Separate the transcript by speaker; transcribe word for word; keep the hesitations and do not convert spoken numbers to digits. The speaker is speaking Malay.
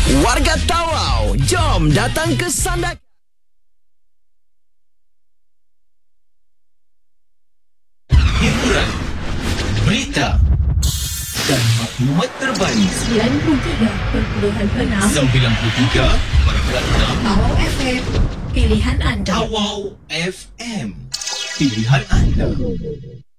Speaker 1: Warga Tawau, jom datang ke Sandakan.
Speaker 2: Hiburan, berita dan maklumat terbaru.
Speaker 3: sembilan puluh tiga perpuluhan enam
Speaker 2: sembilan puluh tiga perpuluhan enam
Speaker 3: Tawau F M, pilihan anda.
Speaker 2: Tawau F M, pilihan anda.